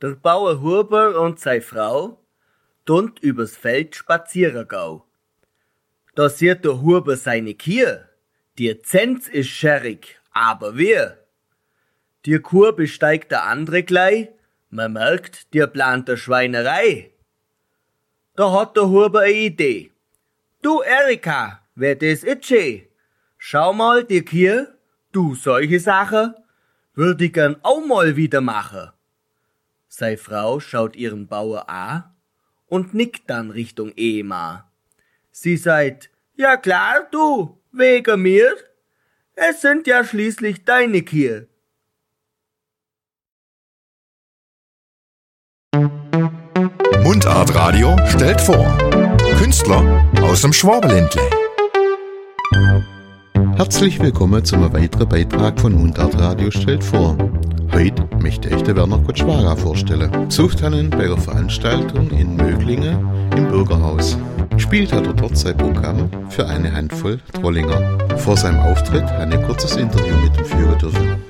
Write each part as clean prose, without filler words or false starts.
Der Bauer Huber und seine Frau tun übers Feld spazieren gehen. Da sieht der Huber seine Kühe. Die Zenz ist scherrig, aber wer? Die Kuh besteigt der andere gleich. Man merkt, die plant der Schweinerei. Da hat der Huber eine Idee. Du Erika, wer das ist schön? Schau mal, die Kühe, du solche Sachen, würde ich gern auch mal wieder machen. Seine Frau schaut ihren Bauer an und nickt dann Richtung Ehemann. Sie sagt, ja klar, du, wegen mir. Es sind ja schließlich deine Kühe. Mundart Radio stellt vor. Künstler aus dem Schwabenländle. Herzlich willkommen zu einem weiteren Beitrag von Mundart Radio stellt vor. Heute möchte ich den Werner Kutschwara vorstellen. Besucht ihn bei der Veranstaltung in Möglingen im Bürgerhaus. Spielt hat er dort sein Programm für eine Handvoll Trollinger. Vor seinem Auftritt hat er ein kurzes Interview mit ihm führen dürfen.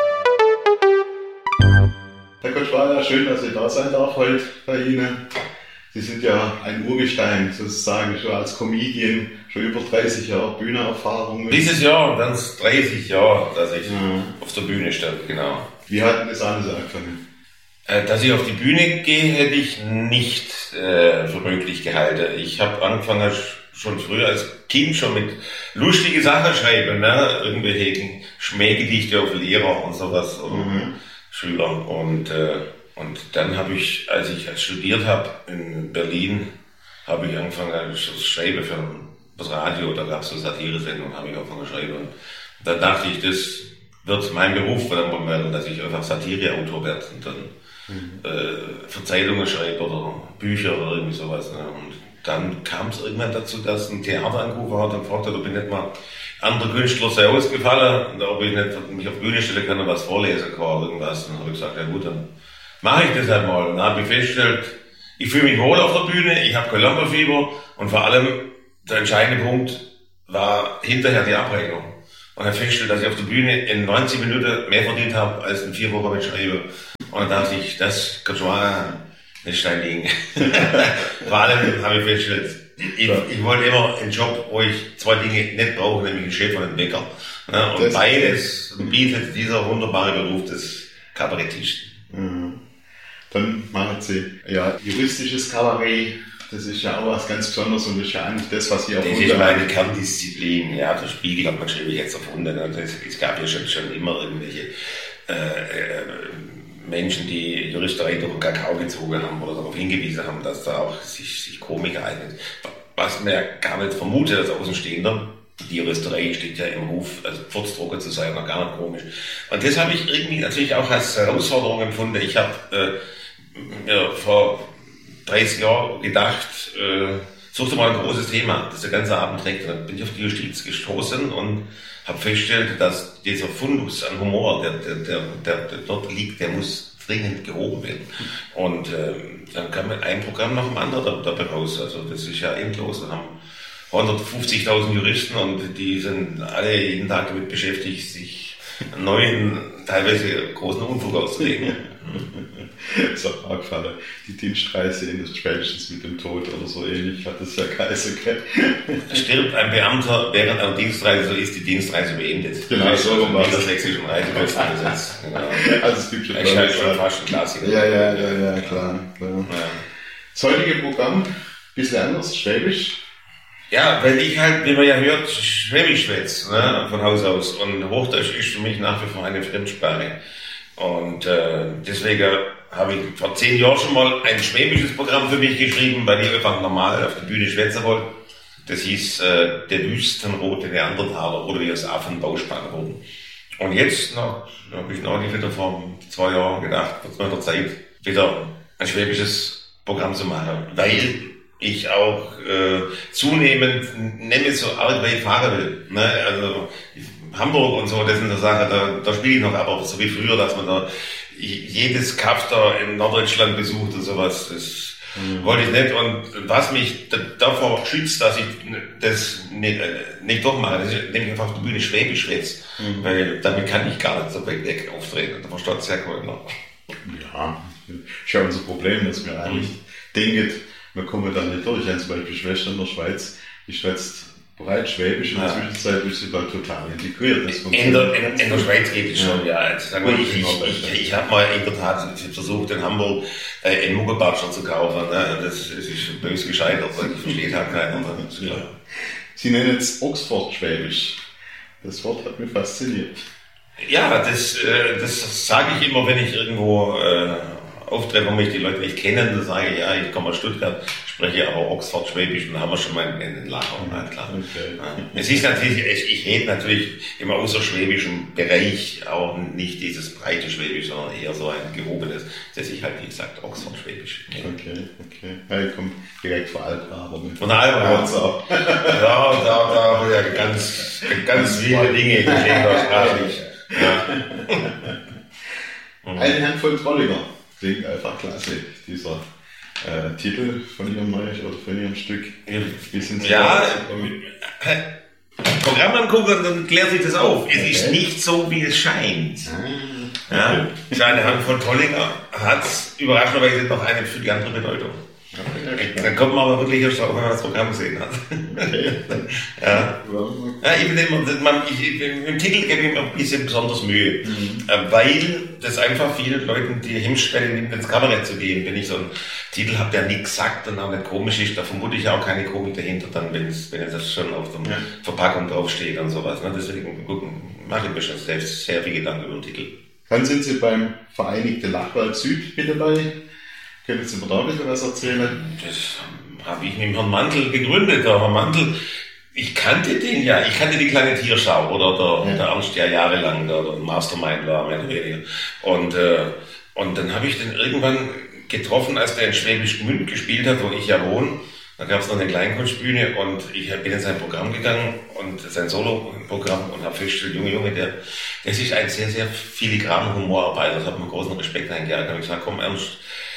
Herr Kutschwara, schön, dass ich da sein darf heute bei Ihnen. Sie sind ja ein Urgestein sozusagen, schon als Comedian, schon über 30 Jahre Bühnenerfahrung. Dieses Jahr dann 30 Jahre, dass ich auf der Bühne stand, genau. Wie hat das alles angefangen? Dass ich auf die Bühne gehe, hätte ich nicht für möglich gehalten. Ich habe angefangen schon früher als Kind schon mit lustige Sachen schreiben, ne? Irgendwelche Schmähgedichte auf Lehrer und sowas oder Schüler. Und dann habe ich, als ich studiert habe in Berlin, habe ich angefangen zu schreiben für das Radio. Da gab es so Satire-Sendungen, habe ich angefangen zu schreiben. Und dann dachte ich, das wird mein Beruf werden, dass ich einfach Satire-Autor werde und dann für Zeitungen schreibe oder Bücher oder irgendwie sowas. Ne? Und dann kam es irgendwann dazu, dass ein Theater angerufen hat und fragte, ob ich nicht mal andere Künstler sehr ausgefallen und ob ich nicht mich auf die Bühne stellen kann und was vorlesen kann oder irgendwas. Und dann habe ich gesagt, ja gut, dann mache ich das halt mal. Und dann habe ich festgestellt, ich fühle mich wohl auf der Bühne, ich habe kein Lampenfieber und vor allem der entscheidende Punkt war hinterher die Abrechnung. Und dann festgestellt, dass ich auf der Bühne in 90 Minuten mehr verdient habe als in 4 Wochen mit Schreiben. Und dann dachte ich, das kann schon mal nicht dein Ding. Vor allem habe ich festgestellt, ich wollte immer einen Job, wo ich 2 Dinge nicht brauche, nämlich einen Chef und einen Bäcker. Ja, und beides bietet dieser wunderbare Beruf des Kabarettisten. Dann machen Sie ja juristisches Kabarett. Das ist ja auch was ganz Besonderes und das ist ja eigentlich das, was Sie erfunden haben. Das ist meine Kerndisziplin. Ja, der Spiegel hat man natürlich jetzt erfunden. Es gab ja schon immer irgendwelche Menschen, die Juristerei durch den Kakao gezogen haben oder darauf hingewiesen haben, dass da auch sich Komik eignet. Was man ja gar nicht vermutet als Außenstehender. Die Juristerei steht ja im Ruf, also Pfurzdrucker zu sein, noch gar nicht komisch. Und das habe ich irgendwie natürlich auch als Herausforderung empfunden. Ich habe vor 30 Jahren gedacht, such dir mal ein großes Thema, das der ganze Abend trägt. Und dann bin ich auf die Justiz gestoßen und habe festgestellt, dass dieser Fundus an Humor, der dort liegt, der muss dringend gehoben werden. Und dann kam ein Programm nach dem anderen dabei raus. Also das ist ja endlos. Wir haben 150.000 Juristen und die sind alle jeden Tag damit beschäftigt, sich einen neuen, teilweise großen Unfug auszulegen. Das hat mir gefallen. Die Dienstreise in das spätestens mit dem Tod oder so ähnlich hat es ja geheißen. Stirbt ein Beamter während einer Dienstreise, so ist die Dienstreise beendet. Genau, so rum war das sächsischen Reisekostengesetz. Genau. Also es gibt schon fast ein Klassiker. Ja, klar. Ja. Das heutige Programm, ein bisschen anders, Schwäbisch. Ja, weil ich halt, wie man ja hört, Schwäbisch schwätze, ne, von Haus aus. Und Hochdeutsch ist für mich nach wie vor eine Fremdsprache. Und deswegen habe ich vor 10 Jahren schon mal ein schwäbisches Programm für mich geschrieben, weil ich einfach normal auf der Bühne schwätzen wollte. Das hieß der wüstenrote Neandertaler oder wie es Affenbau gespannt wurde. Und jetzt habe ich neulich wieder vor 2 Jahren gedacht, wird es mal der Zeit, wieder ein schwäbisches Programm zu machen, weil ich auch zunehmend nicht mehr so arg weit fahren will. Ne? Also Hamburg und so, das sind so Sachen, da spiele ich noch, aber so wie früher, dass man da jedes Kaff da in Norddeutschland besucht und sowas, das wollte ich nicht. Und was mich davor schützt, dass ich das nicht doch mache, das ist nämlich einfach auf der Bühne Schwäbisch schwätze, weil damit kann ich gar nicht so weit weg auftreten. Da versteht es ja keiner. Ja, ist ja unser Problem, dass wir eigentlich denken, wir kommen da nicht durch. Zum Beispiel Schwester in der Schweiz, die schwätzt breit Schwäbisch, in der Zwischenzeit ist sie da total integriert. In der Schweiz geht es schon, ja. Ich habe mal in der Tat versucht, in Hamburg einen Muggerbatscher zu kaufen. Ne? Das ist böse gescheitert, weil ich versteht halt keiner. Sie nennen es Oxford-Schwäbisch. Das Wort hat mich fasziniert. Ja, das sage ich immer, wenn ich irgendwo auftrete, wo mich die Leute nicht kennen, dann sage ich, ja, ich komme aus Stuttgart, spreche aber Oxford-Schwäbisch und dann haben wir schon mal einen Lacher. Klar. Okay. Ja. Es ist natürlich, ich rede natürlich im außerschwäbischen Bereich auch nicht dieses breite Schwäbisch, sondern eher so ein gehobenes, das ich halt, wie gesagt, Oxford-Schwäbisch. Okay. Ja, ich komme direkt von Altraber. Von Altraber. Ja, da haben wir ja ganz viele Dinge, die stehen da sprachlich. Ja. Eine Handvoll Trollinger. Klingt einfach klasse, dieser Titel von Ihrem Neues oder von Ihrem Stück. Wie sind Sie Programm angucken, dann klärt sich das auf. Es ist nicht so, wie es scheint. Ja, eine Handvoll Trollinger hat überraschenderweise noch eine für die andere Bedeutung. Dann kommt man aber wirklich erst drauf, wenn man das Programm gesehen hat. Okay. Im Titel gebe ich mir ein bisschen besonders Mühe, weil das einfach vielen Leuten die Hemmschwelle nimmt, ins Kabarett zu gehen. Wenn ich so einen Titel habe, der nichts sagt und auch nicht komisch ist, da vermute ich auch keine Komik dahinter, dann wenn das schon auf der Verpackung draufsteht und sowas. Ne? Deswegen mache ich mir schon selbst sehr viel Gedanken über den Titel. Dann sind Sie beim Vereinigte Lachwald Süd mit dabei. Können Sie mir da ein bisschen was erzählen? Das habe ich mit Herrn Mantel gegründet. Der Herr Mantel, ich kannte den ja. Ich kannte die kleine Tierschau, oder der Ernst ja jahrelang der Mastermind war, mehr oder weniger. Und dann habe ich den irgendwann getroffen, als der in Schwäbisch Gmünd gespielt hat, wo ich ja wohne. Da gab es noch eine Kleinkunstbühne und ich bin in sein Programm gegangen und sein Solo-Programm und habe festgestellt, Junge, das ist ein sehr, sehr filigraner Humorarbeiter. Das hat mir großen Respekt eingehalten. Da habe ich gesagt, komm Ernst,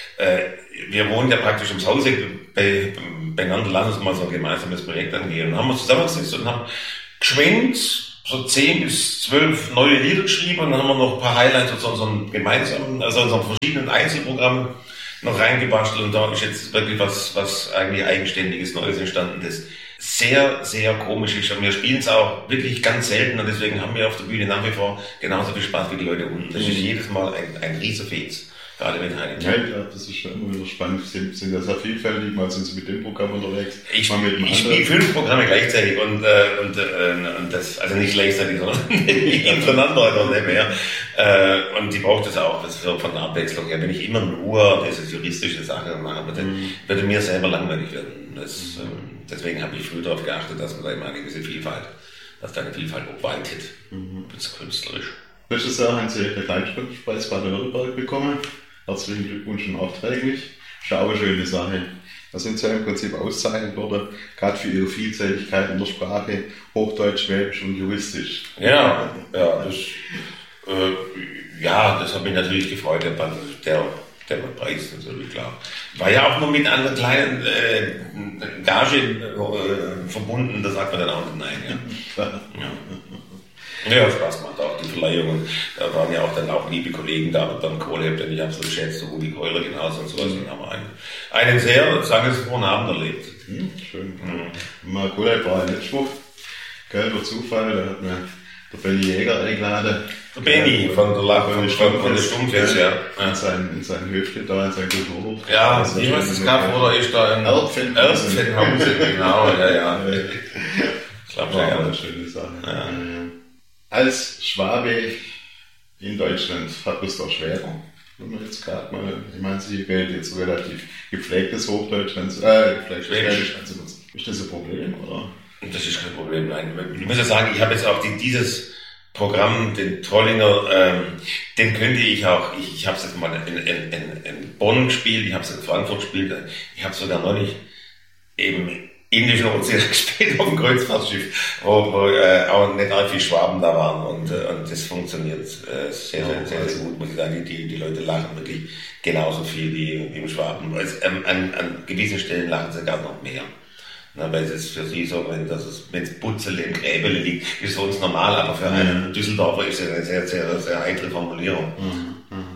wir wohnen ja praktisch ums Hause beieinander, lass uns mal so ein gemeinsames Projekt angehen. Und haben wir zusammengesetzt und haben geschwind so 10 bis 12 neue Lieder geschrieben und dann haben wir noch ein paar Highlights aus unseren gemeinsamen, also unseren verschiedenen Einzelprogrammen noch reingebastelt und da ist jetzt wirklich was eigentlich Eigenständiges Neues entstanden, das sehr, sehr komisch ist und wir spielen es auch wirklich ganz selten und deswegen haben wir auf der Bühne nach wie vor genauso viel Spaß wie die Leute unten. Das ist jedes Mal ein Riesenfez. Gerade wenn eine ja, das ist schon immer wieder spannend. Sind ja sehr vielfältig, mal sind Sie mit dem Programm unterwegs. Ich spiele 5 Programme gleichzeitig und das, also nicht gleichzeitig, sondern hintereinander oder nicht mehr. Und die braucht das auch, das ist so von der Abwechslung her. Wenn ich immer nur diese juristische Sache mache, würde mir selber langweilig werden. Deswegen habe ich früh darauf geachtet, dass man da immer eine gewisse Vielfalt, dass da eine Vielfalt obwaltet. Das ist künstlerisch. Letztes Jahr haben Sie den Kleinkunstpreis Baden-Württemberg bekommen. Herzlichen Glückwunsch nachträglich. Ist auch eine schöne Sache. Da sind Sie ja im Prinzip ausgezeichnet worden, gerade für Ihre Vielseitigkeit in der Sprache, Hochdeutsch, Schwäbisch und Juristisch. Ja, das hat mich natürlich gefreut, der Preis natürlich, klar. War ja auch nur mit einer kleinen Gage verbunden, da sagt man dann auch nicht nein. Ja, Spaß macht auch die Verleihung. Da waren ja auch dann auch liebe Kollegen da mit beim Kohlheb, denn ich habe so geschätzt, so Rudi Keuler genauso und sowas. Und haben einen sehr sagenfrohen Abend erlebt. Schön. Mal Kohlheb war ein Netzspruch. Gelber Zufall, da hat mir der Benny Jäger eingeladen. Der Benny von der Stummfest, ja. In sein Höfchen da, in sein Kulturhof. Ja, wie heißt das Kaff, oder ist da ein Erstfenhausen, genau, ja. Ich glaube, ja, eine schöne Sache. Ja. Als Schwabe in Deutschland hat man es doch schwerer. Wenn man jetzt gerade mal, ich meine, Sie wählen jetzt relativ gepflegtes Hochdeutsch, gepflegtes Schwäbisch zu nutzen. Ist das ein Problem, oder? Das ist kein Problem, nein. Ich muss ja sagen, ich habe jetzt auch dieses Programm, den Trollinger, den könnte ich auch, ich habe es jetzt mal in Bonn gespielt, ich habe es in Frankfurt gespielt, ich habe sogar neulich eben Indischen Ozean gespielt auf dem Kreuzfahrtschiff, wo auch nicht arg viele Schwaben da waren und das funktioniert sehr, sehr gut, muss ich sagen. Die Leute lachen wirklich genauso viel wie im Schwaben. An gewissen Stellen lachen sie gar noch mehr. Na, weil es ist für sie so, wenn es Putzele im Gräbele liegt, ist es für uns normal, aber für einen Düsseldorfer ist es eine sehr, sehr, sehr heitere Formulierung.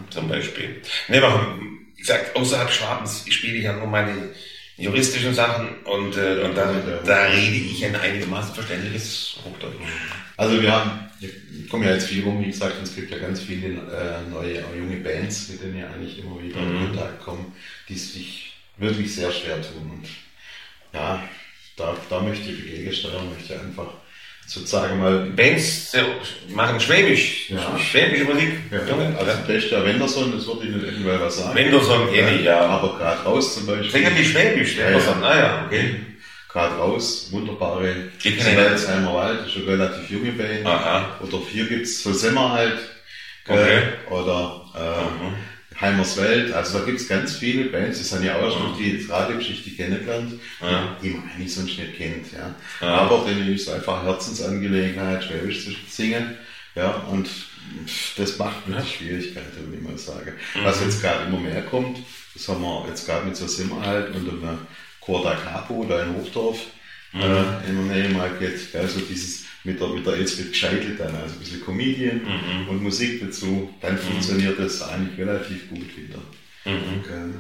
zum Beispiel. Ne, wie gesagt, außerhalb Schwabens spiele ich ja nur meine juristischen Sachen und da rede ich ein einigermaßen verständliches Hochdeutsch. Also ich komme ja jetzt viel rum, wie gesagt, und es gibt ja ganz viele neue, junge Bands, mit denen ja eigentlich immer wieder in Kontakt kommen, die sich wirklich sehr schwer tun. Und ja, da möchte ich dagegen steuern, möchte einfach sozusagen mal... Bands machen schwäbische Musik. Ja, also das Beste Wenderson, das würde ich nicht irgendwann was sagen. Wenderson kenne ich, ja. Aber gerade raus zum Beispiel. Singen die Schwäbisch, Wenderson, okay. Gerade raus, wunderbare Welsheimer Wald, ist schon relativ junge Band. Aha. Oder 4 gibt's so Semmer halt. Okay. Oder Heimerswelt, also da gibt's ganz viele Bands, das sind ja auch schon die Radiogeschichte kennengelernt, die man eigentlich sonst nicht kennt. Ja. Aber denen ist einfach Herzensangelegenheit, Schwäbisch zu singen. Ja, und das macht mir Schwierigkeiten, würde ich mal sagen. Was jetzt gerade immer mehr kommt, das haben wir jetzt gerade mit so Simmer halt und einem Chor da Capo, da in Hochdorf, in der Nähe mal geht, also dieses mit der Elsbeth Scheitel dann, also ein bisschen Comedian und Musik dazu, dann funktioniert das eigentlich relativ gut wieder. Okay.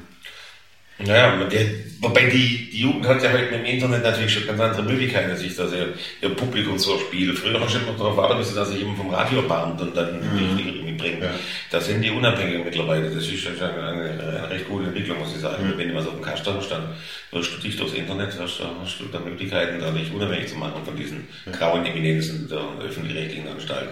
Naja, wobei die Jugend hat ja heute mit dem Internet natürlich schon ganz andere Möglichkeiten, sich da ihr Publikum so spielt. Früher hast du immer darauf warten müssen, dass sich jemand vom Radio erbarmt und dann irgendwie bringt. Ja. Da sind die unabhängig mittlerweile. Das ist eine recht gute Entwicklung, muss ich sagen. Wenn jemand auf dem Kasten stand, wirst du dich durchs Internet, hast du da Möglichkeiten, da dich unabhängig zu machen von diesen grauen Eminenzen der öffentlich-rechtlichen Anstalten.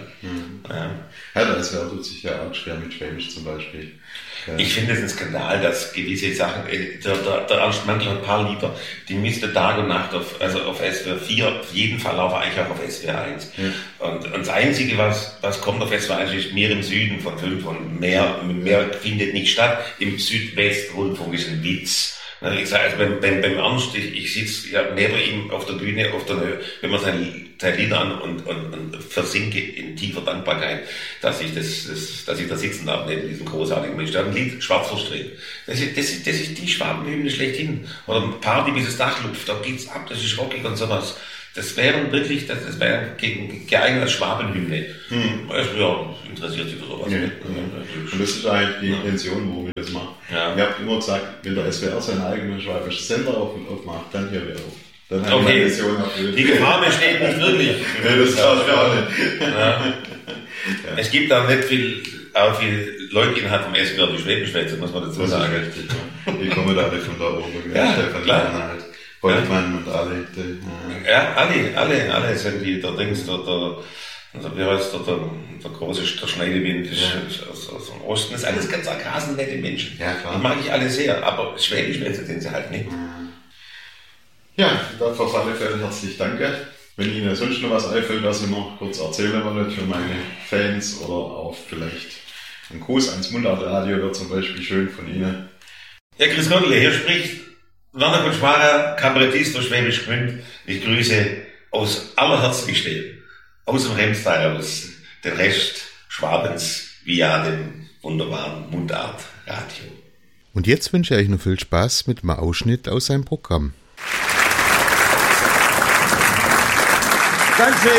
Ja, das tut sich ja auch schwer mit Schwäbisch zum Beispiel. Ich finde es ein Skandal, dass gewisse Sachen, der Ernst Mandl hat ein paar Lieder, die müsste Tag und Nacht auf SWR 4, auf jeden Fall aber eigentlich auch auf SWR 1. Und das Einzige, was kommt auf SWR 1, ist Meer im Süden von 5 und mehr findet nicht statt. Im Südwestrundfunk ist ein Witz. Ich sage, also beim Ernst, ich sitze ja neben ihm auf der Bühne, wenn man sein Lied an und versinke in tiefer Dankbarkeit, dass ich da sitzen darf neben diesem großartigen Mensch. Der hat ein Lied Schwarz verstrickt. Das ist die Schwabenhymne schlechthin. Oder Party bis das Dach luft, da geht's ab, das ist rockig und sowas. Das wäre geeignet als Schwabenhymne. Ja, interessiert sich für sowas. Und das ist eigentlich die Intention, warum ich das mache. Ja. Ich habe immer gesagt, wenn der SWR seinen eigenen schwäbischen Sender aufmacht, dann hier wieder auf. Dann habe ich meine Vision erfüllt. Die Gefahr besteht nicht wirklich. Das auch nicht. Ja. Es gibt auch nicht viele Leute innerhalb vom SWR, die Schwäbisch schwätzen, muss man dazu sagen. Richtig, ja. Die kommen da alle von da oben. Ja, klar. Halt. Holtmann und alle. Ja, alle sind die, wie heißt der große Schneidewind aus dem Osten. Das sind alles ganz nette Menschen. Ja, klar. Die mag ich alle sehr, aber Schwäbisch sind sie halt nicht. Ja, dafür auf alle Fälle herzlich danke. Wenn Ihnen sonst noch was einfällt, was ich noch kurz erzählen wollte für meine Fans oder auch vielleicht ein Gruß ans Mundartradio wäre zum Beispiel schön von Ihnen. Ja, Chris Gondle, hier spricht Werner Kutschwager, Kabarettist aus Schwäbisch Gmünd. Ich grüße aus aller Herzlichste, aus dem Remstal, aus dem Rest Schwabens via dem wunderbaren Mundartradio. Und jetzt wünsche ich euch noch viel Spaß mit einem Ausschnitt aus seinem Programm. Danke.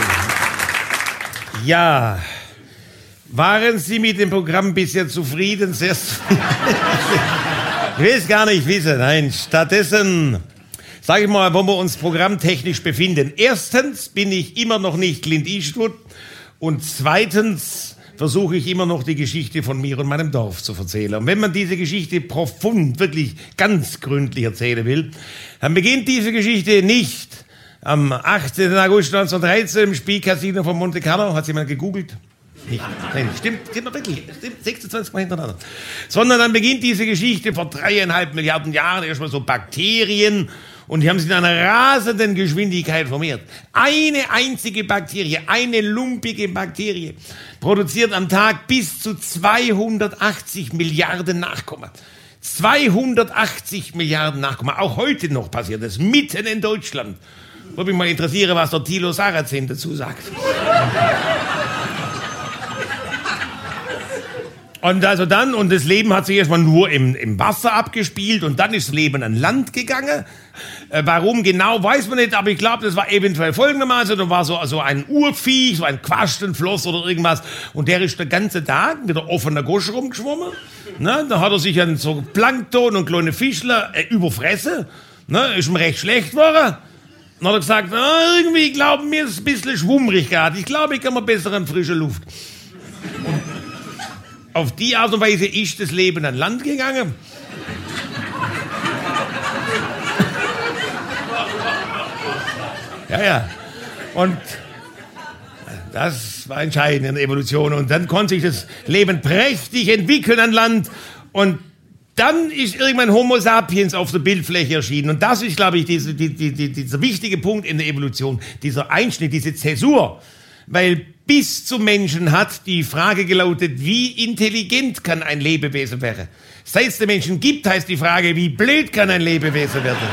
Ja, waren Sie mit dem Programm bisher zufrieden? Sehr zufrieden. Ich will es gar nicht wissen. Nein, stattdessen sage ich mal, wo wir uns programmtechnisch befinden. Erstens bin ich immer noch nicht Clint Eastwood und zweitens versuche ich immer noch die Geschichte von mir und meinem Dorf zu erzählen. Und wenn man diese Geschichte profund, wirklich ganz gründlich erzählen will, dann beginnt diese Geschichte nicht am 18. August 1913 im Spielcasino von Monte Carlo. Hat jemand gegoogelt? Nicht. Nein, stimmt wirklich. Stimmt 26 Mal hintereinander. Sondern dann beginnt diese Geschichte vor 3,5 Milliarden Jahren erstmal so Bakterien und die haben sich in einer rasenden Geschwindigkeit vermehrt. Eine einzige Bakterie, eine lumpige Bakterie, produziert am Tag bis zu 280 Milliarden Nachkommen. 280 Milliarden Nachkommen. Auch heute noch passiert das, mitten in Deutschland. Würde mich mal interessieren, was der Thilo Sarrazin dazu sagt. Und also dann, und das Leben hat sich erstmal nur im Wasser abgespielt und dann ist das Leben an Land gegangen. Warum genau, weiß man nicht, aber ich glaube, das war eventuell folgendermaßen, da war so ein Urviech, so ein Quastenfloss oder irgendwas und der ist den ganzen Tag mit der offenen Gosch rumgeschwommen. Ne? Da hat er sich an so Plankton und kleine Fischler überfressen, ne? Ist ihm recht schlecht geworden. Dann hat er gesagt, irgendwie glauben mir ist ein bisschen schwummrig gerade, ich glaube, ich kann mal besser an frische Luft. Und auf die Art und Weise ist das Leben an Land gegangen. Ja. Und das war entscheidend in der Evolution. Und dann konnte sich das Leben prächtig entwickeln an Land. Und dann ist irgendwann Homo sapiens auf der Bildfläche erschienen. Und das ist, glaube ich, dieser wichtige Punkt in der Evolution. Dieser Einschnitt, diese Zäsur. Weil bis zum Menschen hat die Frage gelautet, wie intelligent kann ein Lebewesen werden? Seit es den Menschen gibt, heißt die Frage, wie blöd kann ein Lebewesen werden?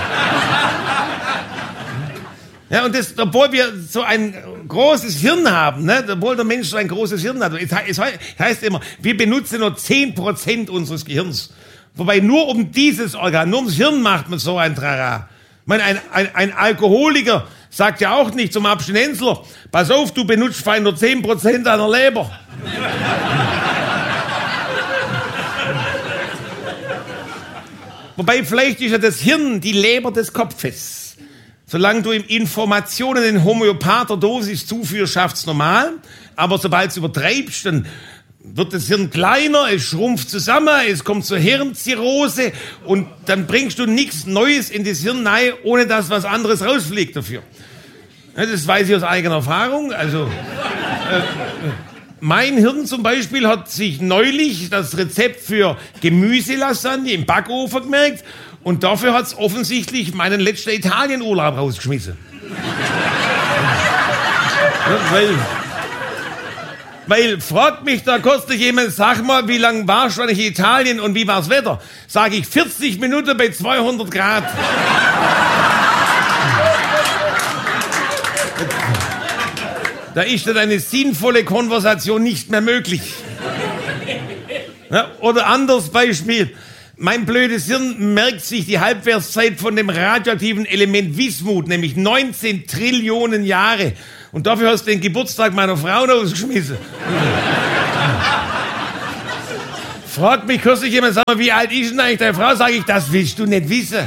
Ja, und das, obwohl wir so ein großes Hirn haben, ne, obwohl der Mensch so ein großes Hirn hat, es heißt immer, wir benutzen nur 10% unseres Gehirns. Wobei nur um dieses Organ, nur ums Hirn macht man so ein Trara. Ich meine, ein Alkoholiker sagt ja auch nicht zum Abstinenzler, pass auf, du benutzt fein nur 10% deiner Leber. Wobei vielleicht ist ja das Hirn die Leber des Kopfes. Solange du ihm Informationen in homöopather Dosis zuführst, schafft's normal. Aber sobald du übertreibst, dann wird das Hirn kleiner, es schrumpft zusammen, es kommt zur Hirnzirrhose und dann bringst du nichts Neues in das Hirn rein, ohne dass was anderes rausfliegt dafür. Das weiß ich aus eigener Erfahrung. Also mein Hirn zum Beispiel hat sich neulich das Rezept für Gemüselasagne im Backofen gemerkt und dafür hat es offensichtlich meinen letzten Italienurlaub rausgeschmissen. Weil fragt mich da kurz jemand, sag mal, wie lange warst du eigentlich in Italien und wie war's Wetter? Sag ich 40 Minuten bei 200 Grad. Da ist dann eine sinnvolle Konversation nicht mehr möglich. Ja, oder anderes Beispiel. Mein blödes Hirn merkt sich die Halbwertszeit von dem radioaktiven Element Wismut, nämlich 19 Trillionen Jahre. Und dafür hast du den Geburtstag meiner Frau rausgeschmissen. Fragt mich kürzlich jemand, sag mal, wie alt ist denn eigentlich deine Frau? Sag ich, das willst du nicht wissen.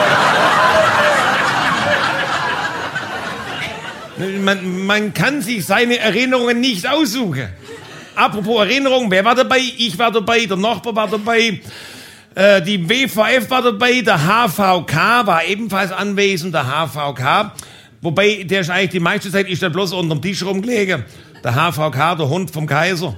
Man kann sich seine Erinnerungen nicht aussuchen. Apropos Erinnerung, wer war dabei? Ich war dabei, der Nachbar war dabei, die WVF war dabei, der HVK war ebenfalls anwesend, der HVK. Wobei, der ist eigentlich die meiste Zeit ist der bloß unterm Tisch rumgelegen. Der HVK, der Hund vom Kaiser.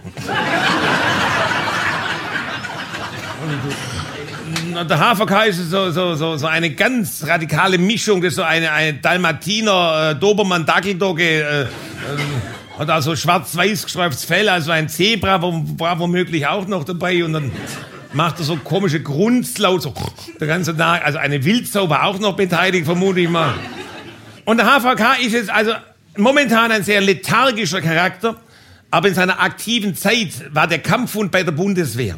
Und der HVK ist so eine ganz radikale Mischung, das ist so eine Dalmatiner, Dobermann-Dackeldogge, hat also schwarz-weiß gestreiftes Fell, also ein Zebra war womöglich auch noch dabei und dann macht er so komische Grunzlaut, so der ganze Tag, also eine Wildsau war auch noch beteiligt, vermute ich mal. Und der HVK ist jetzt also momentan ein sehr lethargischer Charakter, aber in seiner aktiven Zeit war der Kampfhund bei der Bundeswehr.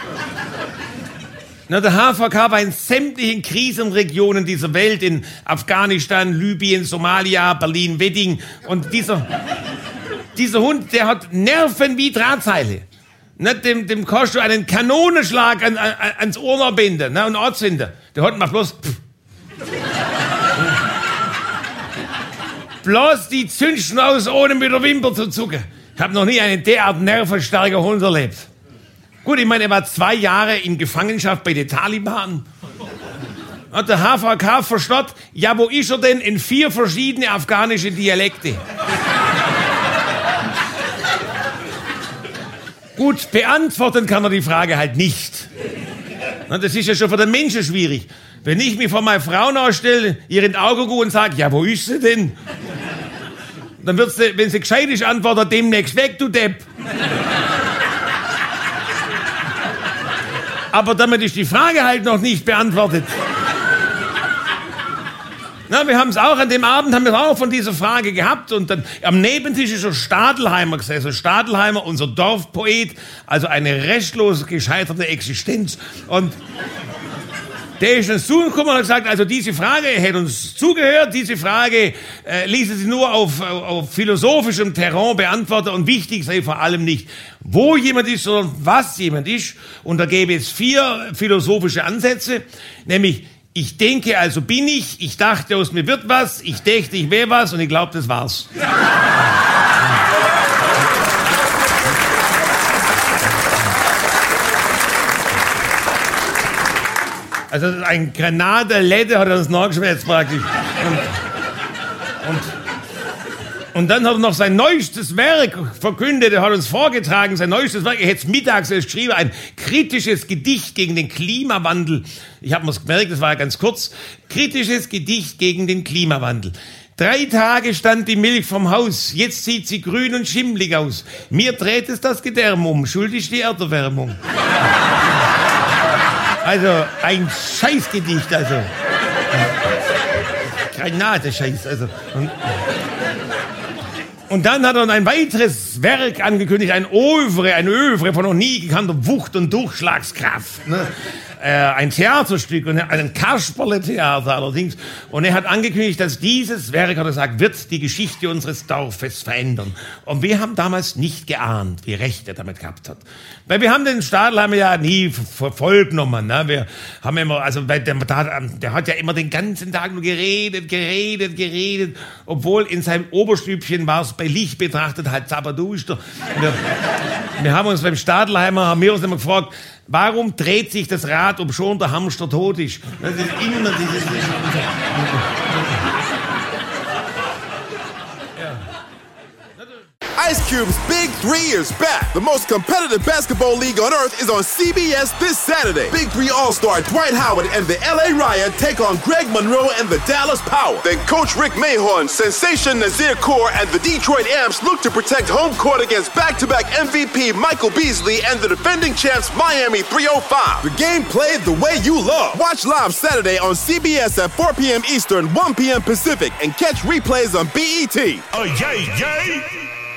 Na, der HVK war in sämtlichen Krisenregionen dieser Welt, in Afghanistan, Libyen, Somalia, Berlin, Wedding. Und dieser Hund, der hat Nerven wie Drahtseile. Na, dem kannst du einen Kanonenschlag ans Ohr binden, na, und anzünden. Der Hund macht bloß bloß die Zündschnauze ohne mit der Wimper zu zucken. Ich habe noch nie einen derart nervenstarken Hund erlebt. Gut, ich meine, er war 2 Jahre in Gefangenschaft bei den Taliban. Hat der HVK verstanden, ja, wo ist er denn? In 4 verschiedene afghanische Dialekte. Gut, beantworten kann er die Frage halt nicht. Das ist ja schon für den Menschen schwierig. Wenn ich mich vor meine Frau nachstelle, ihr in die Augen gucke und sage, ja, wo ist sie denn? Dann wird sie, wenn sie gescheit ist, antworten, demnächst weg, du Depp. Aber damit ist die Frage halt noch nicht beantwortet. Na, wir haben es auch an dem Abend, haben wir auch von dieser Frage gehabt und dann am Nebentisch ist so Stadelheimer gesessen. Stadelheimer, unser Dorfpoet, also eine restlos gescheiterte Existenz und der ist uns zugekommen und hat gesagt, also diese Frage, er hätte uns zugehört, diese Frage ließe sich nur auf philosophischem Terrain beantworten und wichtig sei vor allem nicht, wo jemand ist, sondern was jemand ist. Und da gäbe es 4 philosophische Ansätze, nämlich ich denke, also bin ich dachte, aus mir wird was, ich dächte, ich wäre was und ich glaube, das war's. Also ein Granate-Lette hat er uns nachgeschwätzt praktisch. Und dann hat er noch sein neuestes Werk verkündet, er hat uns vorgetragen, sein neuestes Werk, er hätte es mittags erst geschrieben, ein kritisches Gedicht gegen den Klimawandel. Ich habe mir's gemerkt, das war ja ganz kurz. Kritisches Gedicht gegen den Klimawandel. 3 Tage stand die Milch vom Haus, jetzt sieht sie grün und schimmlig aus. Mir dreht es das Gedärm um, schuld ist die Erderwärmung. Also, ein Scheißgedicht, also. Granate-Scheiß, also. Und dann hat er ein weiteres Werk angekündigt, ein Övre von noch nie gekannter Wucht und Durchschlagskraft. Ne? Ein Theaterstück, ein Kasperle-Theater allerdings. Und er hat angekündigt, dass dieses Werk, hat er gesagt, wird die Geschichte unseres Dorfes verändern. Und wir haben damals nicht geahnt, wie recht er damit gehabt hat. Weil wir haben den Stadelheimer ja nie verfolgt genommen. Ne? Wir haben immer, also der hat ja immer den ganzen Tag nur geredet. Obwohl in seinem Oberstübchen war es bei Licht betrachtet halt zapperduster. Wir haben uns beim Stadelheimer, haben wir uns immer gefragt, warum dreht sich das Rad, ob schon der Hamster tot ist? Das ist immer dieses... Ice Cube's Big 3 is back. The most competitive basketball league on earth is on CBS this Saturday. Big 3 All-Star Dwight Howard and the LA Riot take on Greg Monroe and the Dallas Power. Then Coach Rick Mahorn, Sensation Nazir Kaur, and the Detroit Amps look to protect home court against back-to-back MVP Michael Beasley and the defending champs Miami 305. The game played the way you love. Watch live Saturday on CBS at 4 p.m. Eastern, 1 p.m. Pacific, and catch replays on BET. Oh, yay, yay!